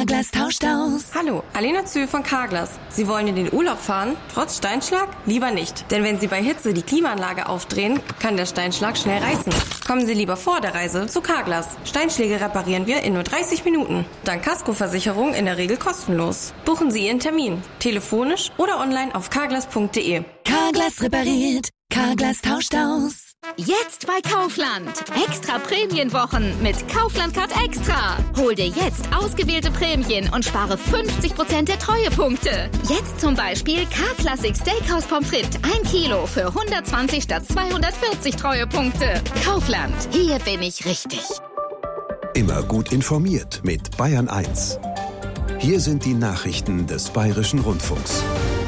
Carglass tauscht aus. Hallo, Alena Zühl von Carglass. Sie wollen in den Urlaub fahren? Trotz Steinschlag? Lieber nicht. Denn wenn Sie bei Hitze die Klimaanlage aufdrehen, kann der Steinschlag schnell reißen. Kommen Sie lieber vor der Reise zu Carglass. Steinschläge reparieren wir in nur 30 Minuten. Dank Kaskoversicherung in der Regel kostenlos. Buchen Sie Ihren Termin. Telefonisch oder online auf carglass.de. Carglass repariert. Carglass tauscht aus. Jetzt bei Kaufland. Extra Prämienwochen mit Kaufland Card Extra. Hol dir jetzt ausgewählte Prämien und spare 50% der Treuepunkte. Jetzt zum Beispiel K-Classic Steakhouse Pommes frites 1 Kilo für 120 statt 240 Treuepunkte. Kaufland. Hier bin ich richtig. Immer gut informiert mit Bayern 1. Hier sind die Nachrichten des Bayerischen Rundfunks.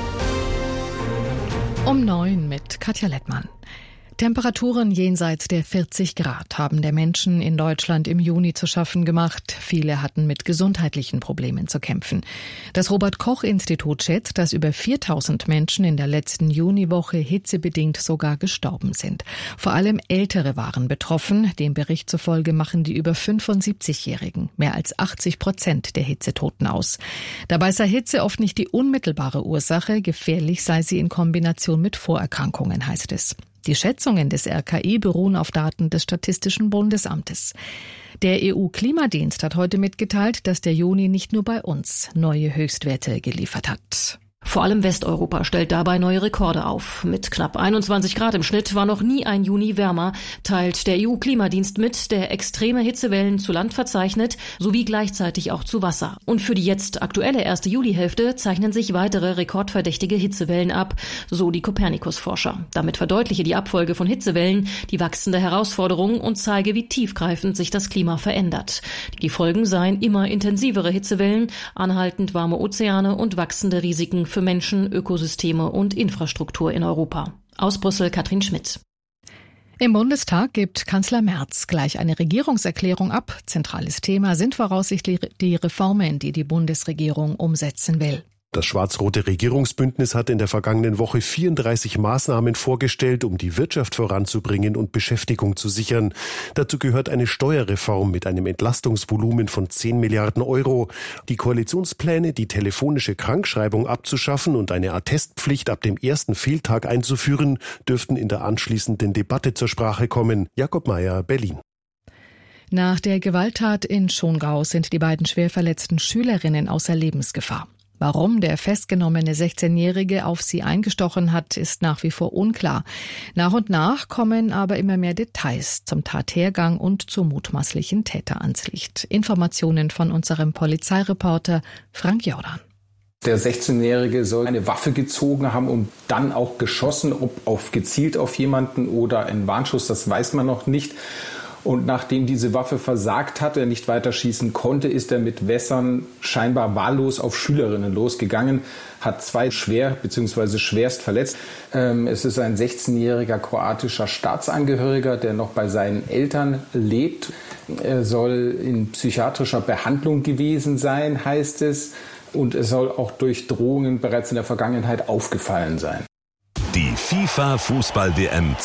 Um 9 mit Katja Lettmann. Temperaturen jenseits der 40 Grad haben der Menschen in Deutschland im Juni zu schaffen gemacht. Viele hatten mit gesundheitlichen Problemen zu kämpfen. Das Robert-Koch-Institut schätzt, dass über 4000 Menschen in der letzten Juniwoche hitzebedingt sogar gestorben sind. Vor allem Ältere waren betroffen. Dem Bericht zufolge machen die über 75-Jährigen mehr als 80% der Hitzetoten aus. Dabei sei Hitze oft nicht die unmittelbare Ursache. Gefährlich sei sie in Kombination mit Vorerkrankungen, heißt es. Die Schätzungen des RKI beruhen auf Daten des Statistischen Bundesamtes. Der EU-Klimadienst hat heute mitgeteilt, dass der Juni nicht nur bei uns neue Höchstwerte geliefert hat. Vor allem Westeuropa stellt dabei neue Rekorde auf. Mit knapp 21 Grad im Schnitt war noch nie ein Juni wärmer, teilt der EU-Klimadienst mit, der extreme Hitzewellen zu Land verzeichnet, sowie gleichzeitig auch zu Wasser. Und für die jetzt aktuelle erste Julihälfte zeichnen sich weitere rekordverdächtige Hitzewellen ab, so die Copernicus-Forscher. Damit verdeutliche die Abfolge von Hitzewellen die wachsende Herausforderung und zeige, wie tiefgreifend sich das Klima verändert. Die Folgen seien immer intensivere Hitzewellen, anhaltend warme Ozeane und wachsende Risiken für Menschen, Ökosysteme und Infrastruktur in Europa. Aus Brüssel Katrin Schmidt. Im Bundestag gibt Kanzler Merz gleich eine Regierungserklärung ab. Zentrales Thema sind voraussichtlich die Reformen, die die Bundesregierung umsetzen will. Das schwarz-rote Regierungsbündnis hat in der vergangenen Woche 34 Maßnahmen vorgestellt, um die Wirtschaft voranzubringen und Beschäftigung zu sichern. Dazu gehört eine Steuerreform mit einem Entlastungsvolumen von 10 Milliarden Euro. Die Koalitionspläne, die telefonische Krankschreibung abzuschaffen und eine Attestpflicht ab dem ersten Fehltag einzuführen, dürften in der anschließenden Debatte zur Sprache kommen. Jakob Mayer, Berlin. Nach der Gewalttat in Schongau sind die beiden schwer verletzten Schülerinnen außer Lebensgefahr. Warum der festgenommene 16-Jährige auf sie eingestochen hat, ist nach wie vor unklar. Nach und nach kommen aber immer mehr Details zum Tathergang und zum mutmaßlichen Täter ans Licht. Informationen von unserem Polizeireporter Frank Jordan. Der 16-Jährige soll eine Waffe gezogen haben und dann auch geschossen, ob gezielt auf jemanden oder ein Warnschuss, das weiß man noch nicht. Und nachdem diese Waffe versagt hat, er nicht weiter schießen konnte, ist er mit Wässern scheinbar wahllos auf Schülerinnen losgegangen, hat 2 schwer bzw. schwerst verletzt. Es ist ein 16-jähriger kroatischer Staatsangehöriger, der noch bei seinen Eltern lebt. Er soll in psychiatrischer Behandlung gewesen sein, heißt es. Und es soll auch durch Drohungen bereits in der Vergangenheit aufgefallen sein. Die FIFA-Fußball-WM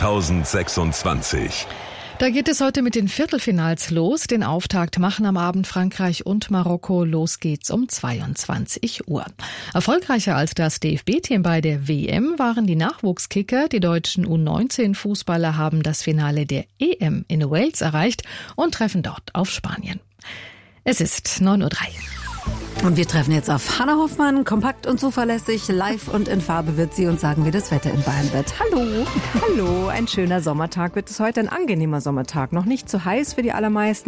2026. Da geht es heute mit den Viertelfinals los. Den Auftakt machen am Abend Frankreich und Marokko. Los geht's um 22 Uhr. Erfolgreicher als das DFB-Team bei der WM waren die Nachwuchskicker. Die deutschen U19-Fußballer haben das Finale der EM in Wales erreicht und treffen dort auf Spanien. Es ist 9:03 Uhr. Und wir treffen jetzt auf Hannah Hoffmann, kompakt und zuverlässig, live und in Farbe wird sie uns sagen, wie das Wetter in Bayern wird. Hallo. Hallo, ein schöner Sommertag wird es heute, ein angenehmer Sommertag. Noch nicht zu heiß für die allermeisten.